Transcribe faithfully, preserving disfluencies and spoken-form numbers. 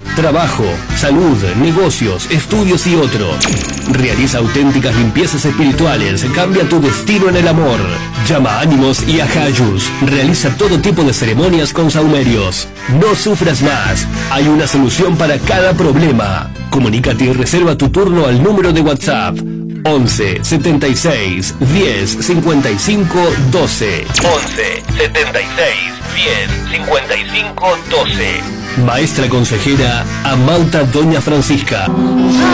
trabajo, salud, negocios, estudios y otros. Realiza auténticas limpiezas espirituales, cambia tu destino en el amor. Llama a Ánimos y a Jayus. Realiza todo tipo de ceremonias con saumerios. No sufras más, hay una solución para cada problema. Comunícate y reserva tu turno al número de WhatsApp once setenta y seis diez cincuenta y cinco doce. once setenta y seis diez cincuenta y cinco doce. Maestra consejera Amauta Doña Francisca.